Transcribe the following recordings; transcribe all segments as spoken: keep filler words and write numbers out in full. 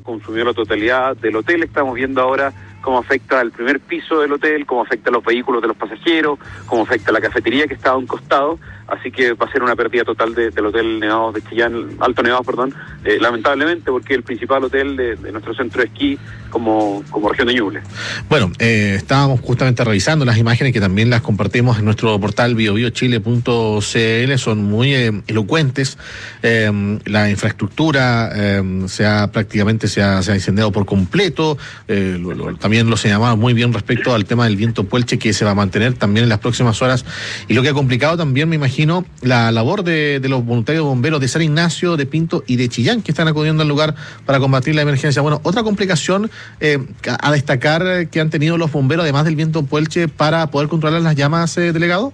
consumió la totalidad del hotel. Estamos viendo ahora cómo afecta al primer piso del hotel, cómo afecta a los vehículos de los pasajeros, cómo afecta a la cafetería que estaba a un costado, así que va a ser una pérdida total de, del hotel Nevados de Chillán, Alto Nevados, perdón, eh, lamentablemente, porque es el principal hotel de, de nuestro centro de esquí como, como región de Ñuble. Bueno, eh, estábamos justamente revisando las imágenes que también las compartimos en nuestro portal bio bio chile punto c l, son muy eh, elocuentes. Eh, la infraestructura eh, se ha prácticamente se ha, se ha incendiado por completo. Eh, lo, lo, también lo señalaba muy bien respecto al tema del viento puelche, que se va a mantener también en las próximas horas, y lo que ha complicado también, me imagino, la labor de, de los voluntarios bomberos de San Ignacio, de Pinto y de Chillán, que están acudiendo al lugar para combatir la emergencia. Bueno, otra complicación eh, a destacar que han tenido los bomberos, además del viento puelche, para poder controlar las llamas, eh, delegado.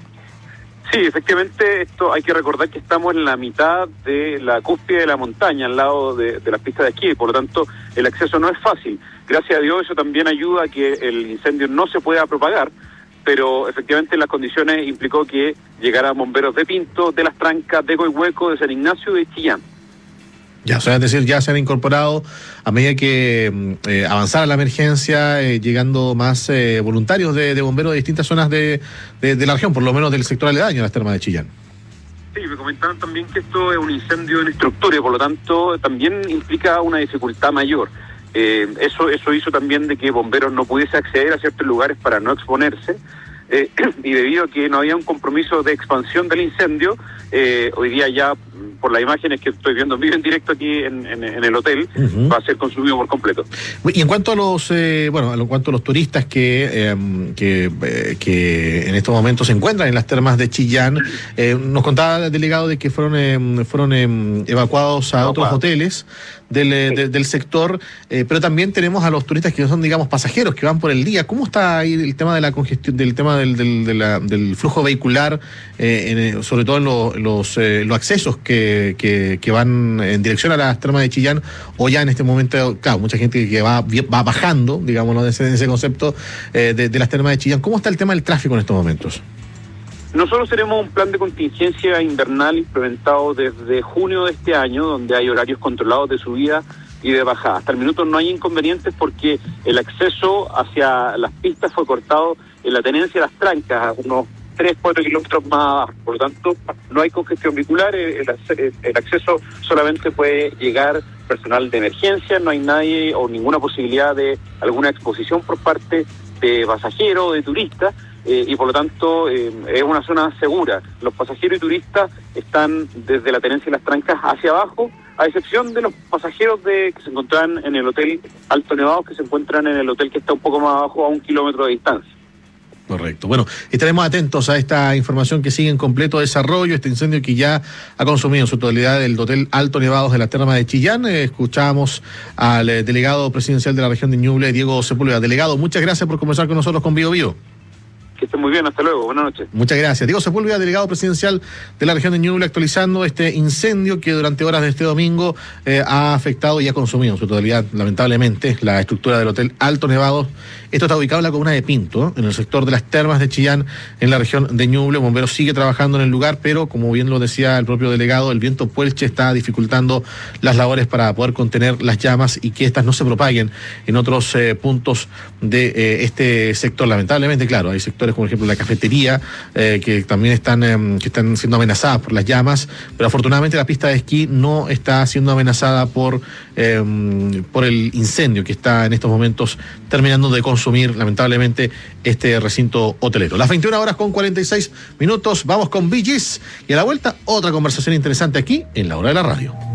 Sí, efectivamente, esto hay que recordar que estamos en la mitad de la cúspide de la montaña, al lado de, de las pistas de esquí, por lo tanto el acceso no es fácil. Gracias a Dios eso también ayuda a que el incendio no se pueda propagar, pero efectivamente las condiciones implicó que llegaran bomberos de Pinto, de Las Trancas, de Coihueco, de San Ignacio y de Chillán. Ya, o sea, es decir, ya se han incorporado a medida que eh, avanzara la emergencia, eh, llegando más eh, voluntarios de, de bomberos de distintas zonas de, de, de la región, por lo menos del sector aledaño a las termas de Chillán. Sí, me comentaban también que esto es un incendio en estructura y por lo tanto también implica una dificultad mayor. Eh, eso, eso hizo también de que bomberos no pudiese acceder a ciertos lugares para no exponerse. Eh, y debido a que no había un compromiso de expansión del incendio, eh, hoy día ya, por las imágenes que estoy viendo vivo en directo aquí en, en, en el hotel, uh-huh. va a ser consumido por completo. Y en cuanto a los, eh, bueno, en cuanto a los turistas que eh, que, eh, que en estos momentos se encuentran en las termas de Chillán, eh, nos contaba el delegado de que fueron eh, fueron eh, evacuados a Evacuado. otros hoteles del, sí. de, del sector, eh, pero también tenemos a los turistas que son, digamos, pasajeros que van por el día. ¿Cómo está ahí el tema de la congestión, del tema del del, de la, del flujo vehicular, eh, en, sobre todo en lo, los, eh, los accesos que, que, que van en dirección a las termas de Chillán, o ya en este momento, claro, mucha gente que va, va bajando, digámoslo, de ese, de ese concepto eh, de, de las termas de Chillán? ¿Cómo está el tema del tráfico en estos momentos? Nosotros tenemos un plan de contingencia invernal implementado desde junio de este año, donde hay horarios controlados de subida y de bajada. Hasta el minuto no hay inconvenientes porque el acceso hacia las pistas fue cortado en la tenencia de Las Trancas, a unos tres, cuatro kilómetros más abajo. Por lo tanto, no hay congestión vehicular, el, el, el acceso solamente puede llegar personal de emergencia, no hay nadie o ninguna posibilidad de alguna exposición por parte de pasajeros o de turistas. Eh, y por lo tanto eh, es una zona segura. Los pasajeros y turistas están desde la tenencia de Las Trancas hacia abajo, a excepción de los pasajeros de que se encontraban en el hotel Alto Nevados, que se encuentran en el hotel que está un poco más abajo, a un kilómetro de distancia. Correcto. Bueno, estaremos atentos a esta información que sigue en completo desarrollo, este incendio que ya ha consumido en su totalidad el hotel Alto Nevados de la terma de Chillán. Eh, escuchamos al eh, delegado presidencial de la región de Ñuble, Diego Sepúlveda. Delegado, muchas gracias por conversar con nosotros con Bio Bio. Que estén muy bien, hasta luego, buenas noches. Muchas gracias. Diego Sepúlveda, delegado presidencial de la región de Ñuble, actualizando este incendio que durante horas de este domingo eh, ha afectado y ha consumido en su totalidad, lamentablemente, la estructura del hotel Alto Nevados. Esto está ubicado en la comuna de Pinto, en el sector de las termas de Chillán, en la región de Ñuble. Bomberos sigue trabajando en el lugar, pero como bien lo decía el propio delegado, el viento puelche está dificultando las labores para poder contener las llamas y que éstas no se propaguen en otros eh, puntos de eh, este sector. Lamentablemente, claro, hay sectores como por ejemplo la cafetería, eh, que también están, eh, que están siendo amenazadas por las llamas, pero afortunadamente la pista de esquí no está siendo amenazada por, eh, por el incendio que está en estos momentos terminando de consumir lamentablemente este recinto hotelero. Las veintiuna horas con cuarenta y seis minutos, vamos con Bee Gees y a la vuelta otra conversación interesante aquí en La Hora de la Radio.